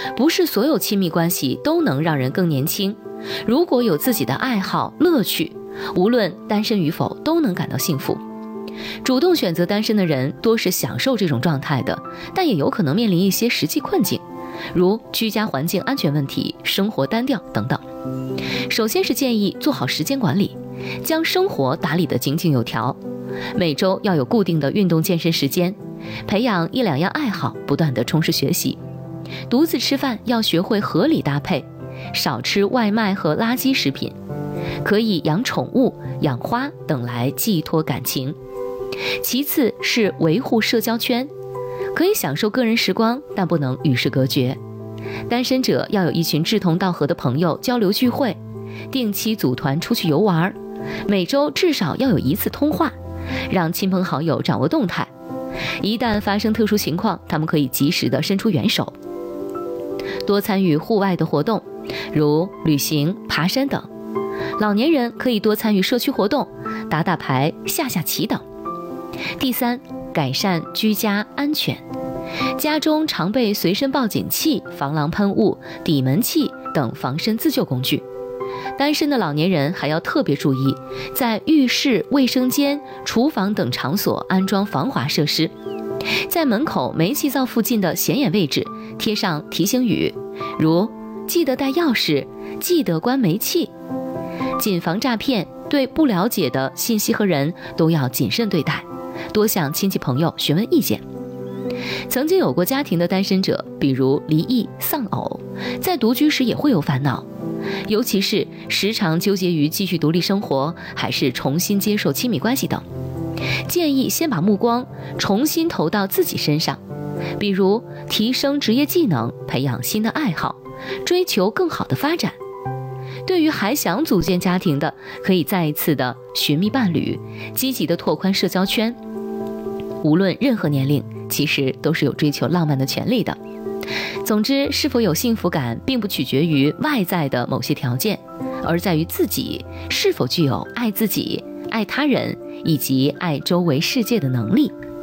不是所有亲密关系都能让人更年轻。如果有自己的爱好、乐趣，无论单身与否，都能感到幸福。主动选择单身的人多是享受这种状态的，但也有可能面临一些实际困境，如居家环境安全问题、生活单调等等。首先是建议做好时间管理，将生活打理得井井有条。每周要有固定的运动健身时间，培养1、2样爱好，不断地充实学习。独自吃饭要学会合理搭配，少吃外卖和垃圾食品。可以养宠物、养花等来寄托感情。其次是维护社交圈，可以享受个人时光，但不能与世隔绝。单身者要有一群志同道合的朋友交流聚会，定期组团出去游玩，每周至少要有1次通话，让亲朋好友掌握动态。一旦发生特殊情况，他们可以及时地伸出援手。多参与户外的活动，如旅行、爬山等。老年人可以多参与社区活动，打打牌、下下棋等。第三，改善居家安全。家中常备随身报警器、防狼喷雾、抵门器等防身自救工具。单身的老年人还要特别注意，在浴室、卫生间、厨房等场所安装防滑设施。在门口煤气灶附近的显眼位置贴上提醒语，如记得带钥匙，记得关煤气。谨防诈骗，对不了解的信息和人都要谨慎对待，多向亲戚朋友询问意见。曾经有过家庭的单身者，比如离异、丧偶，在独居时也会有烦恼，尤其是时常纠结于继续独立生活还是重新接受亲密关系等。建议先把目光重新投到自己身上，比如提升职业技能，培养新的爱好，追求更好的发展。对于还想组建家庭的，可以再一次的寻觅伴侣，积极的拓宽社交圈。无论任何年龄，其实都是有追求浪漫的权利的。总之，是否有幸福感并不取决于外在的某些条件，而在于自己是否具有爱自己、爱他人以及爱周围世界的能力。